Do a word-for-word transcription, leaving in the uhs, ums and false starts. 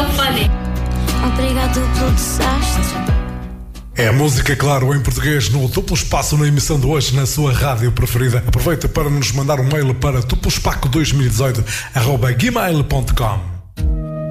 so funny. Obrigado pelo desastre. É a música, claro, em português, no Duplo Espaço, na emissão de hoje, na sua rádio preferida. Aproveita para nos mandar um mail para duplospaco dois mil e dezoito arroba gmail ponto com.